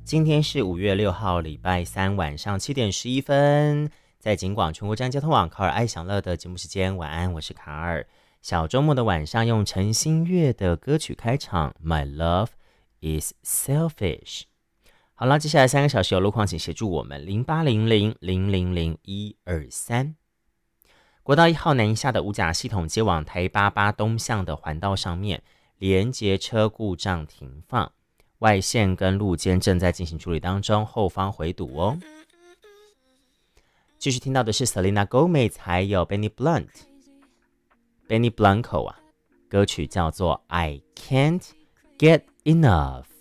今天是5月6号，礼拜三晚上7点11分，在警广全国站交通网卡尔爱享乐的节目时间，晚安，我是卡尔。小周末的晚上，用陈星月的歌曲开场， My Love is Selfish。 好了，接下来3个小时有路况请协助我们0800000123。国道1号南下的五甲系统接往台88东向的环道上面，连结车故障停放，外线跟路肩正在进行处理当中，后方回堵哦。继续听到的是 Selena Gomez 还有 Benny Blanco 歌曲叫做 I Can't Get Enough。